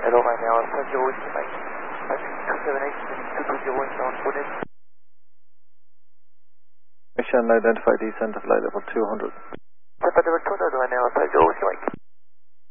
Hello, right now, Alpha Joe Whiskey Mike. 278 2201 sound coordinates. Mission identified descent of flight level 200. Level 200 right now, Alpha Joe Whiskey Mike.